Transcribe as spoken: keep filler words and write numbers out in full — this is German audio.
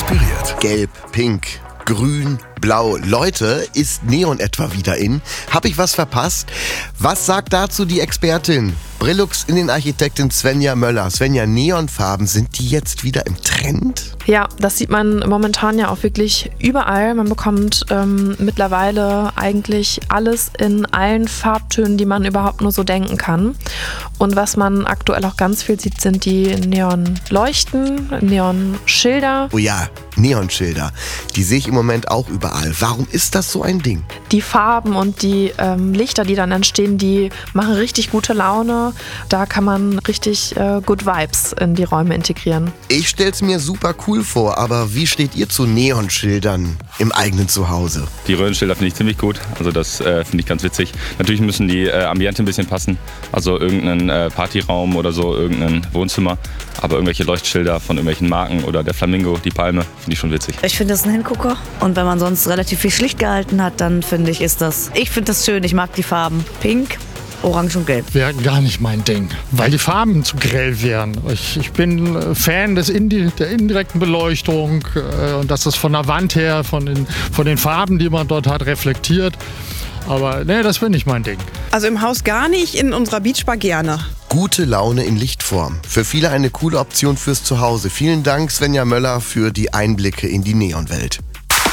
inspiriert. Gelb, pink, grün, blau. Leute, ist Neon etwa wieder in? Hab ich was verpasst? Was sagt dazu die Expertin? Brillux-Innenarchitektin Svenja Möller. Svenja, Neonfarben, sind die jetzt wieder im Trend? Ja, das sieht man momentan ja auch wirklich überall. Man bekommt ähm, mittlerweile eigentlich alles in allen Farbtönen, die man überhaupt nur so denken kann. Und was man aktuell auch ganz viel sieht, sind die Neonleuchten, Neonschilder. Oh ja, Neonschilder. Die sehe ich im Moment auch überall. Warum ist das so ein Ding? Die Farben und die ähm, Lichter, die dann entstehen, die machen richtig gute Laune. Da kann man richtig äh, Good Vibes in die Räume integrieren. Ich stell's mir super cool vor, aber wie steht ihr zu Neonschildern im eigenen Zuhause? Die Röhrenschilder finde ich ziemlich gut, also das äh, finde ich ganz witzig. Natürlich müssen die äh, Ambiente ein bisschen passen, also irgendein äh, Partyraum oder so, irgendein Wohnzimmer. Aber irgendwelche Leuchtschilder von irgendwelchen Marken oder der Flamingo, die Palme, finde ich schon witzig. Ich finde das ein Hingucker und wenn man sonst relativ viel schlicht gehalten hat, dann finde ich, ist das, ich finde das schön, ich mag die Farben pink, orange und gelb. Wäre gar nicht mein Ding, weil die Farben zu grell wären. Ich, ich bin Fan des Indi- der indirekten Beleuchtung äh, und dass das von der Wand her, von den, von den Farben, die man dort hat, reflektiert. Aber nee, das wäre nicht mein Ding. Also im Haus gar nicht, in unserer Beachbar gerne. Gute Laune in Lichtform. Für viele eine coole Option fürs Zuhause. Vielen Dank, Svenja Möller, für die Einblicke in die Neonwelt.